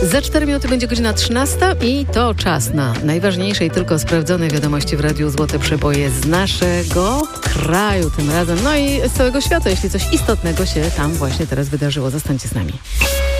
Za 4 minuty będzie godzina 13 i to czas na najważniejsze i tylko sprawdzone wiadomości w Radiu Złote Przeboje z naszego kraju tym razem, no i z całego świata, jeśli coś istotnego się tam właśnie teraz wydarzyło. Zostańcie z nami.